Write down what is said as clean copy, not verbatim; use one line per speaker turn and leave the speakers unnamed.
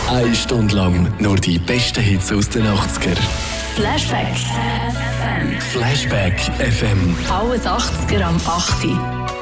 Eine Stunde lang nur die besten Hits aus den 80er.
Flashback FM.
Flashback FM.
Alles 80er am 8.